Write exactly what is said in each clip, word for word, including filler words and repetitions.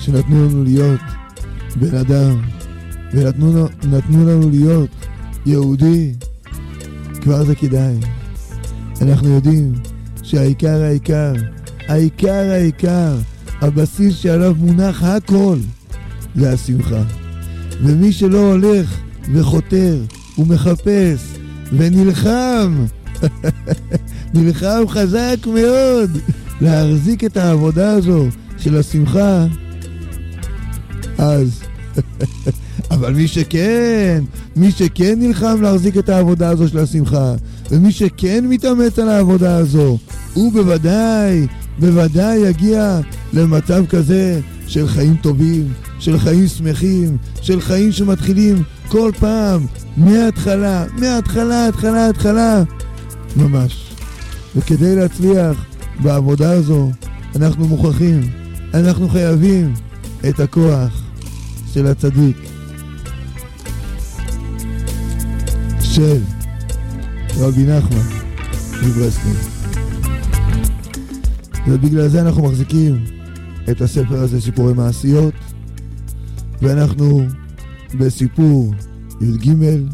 שנתנו לנו להיות בן אדם, ונתנו נתנו לנו להיות יהודי, כבר זה כדאי. אנחנו יודעים שהעיקר העיקר, העיקר העיקר, הבסיס שעליו מונח הכל, זה השמחה. ומי שלא הולך וחותר ומחפש ונלחם, נלחם חזק מאוד להחזיק את העבודה הזו של השמחה, אז אבל מי שכן, מי שכן נלחם להחזיק את העבודה הזו של השמחה, ומי שכן מתאמץ על העבודה הזו, הוא בוודאי, בוודאי יגיע למצב כזה של חיים טובים, של חיים שמחים, של חיים שמתחילים כל פעם מההתחלה, מההתחלה, התחלה, התחלה, ממש. וכדי להצליח בעבודה הזו, אנחנו מוכרחים, אנחנו חייבים את הכוח של הצדיק, של רבי נחמן מברסלב. ובגלל זה אנחנו מחזיקים את הספר הזה, סיפורי מעשיות, ואנחנו בסיפור י"ג,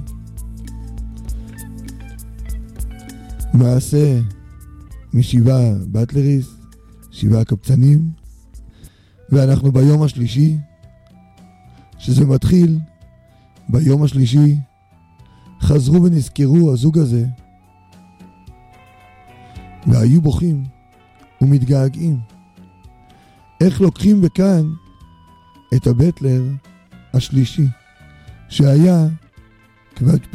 מעשה משבעה בטלריס, שבעה קבצנים, ואנחנו ביום השלישי, שזה מתחיל ביום השלישי, חזרו ונזכרו הזוג הזה, והיו בוכים ומתגעגעים. איך לוקחים בכאן את הבטלר השלישי, שהיה כבד פה.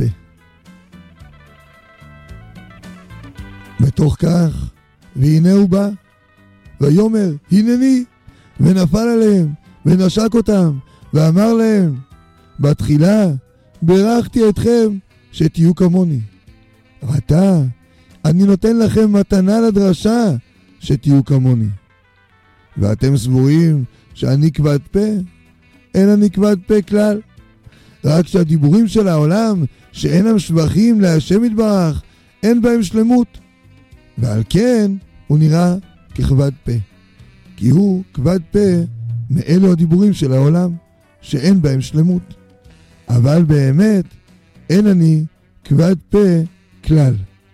בתוך כך, והנה הוא בא, ויאמר, הנני, ונפל עליהם, ונשק אותם, ואמר להם, בתחילה ברכתי אתכם שתהיו כמוני. ועתה, אני נותן לכם מתנה לדרשה שתהיו כמוני. ואתם סבורים שאני כבד פה? אין אני כבד פה כלל. רק שהדיבורים של העולם, שאינם שבחים להשם יתברך, אין בהם שלמות. ועל כן הוא נראה ככבד פה. כי הוא כבד פה מאלו הדיבורים של העולם, שאין בהם שלמות. אבל באמת אין אני כבד פה כלל.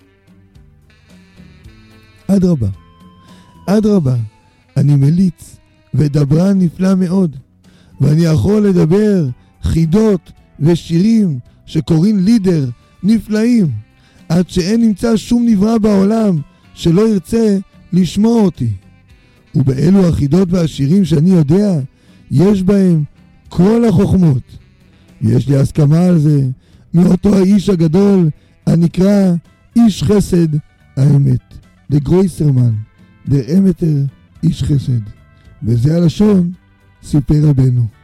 עד רבה, עד רבה, אני מליץ ודברן נפלא מאוד, ואני יכול לדבר חידות ושירים שקוראים לידר נפלאים, עד שאין נמצא שום נברא בעולם שלא ירצה לשמוע אותי. ובאלו החידות והשירים שאני יודע, יש בהם כל החוכמות. יש לי הסכמה על זה מאותו האיש הגדול הנקרא איש חסד האמת, דה גרויסרמן, דה אמתר איש חסד. וזה הלשון סיפר רבנו.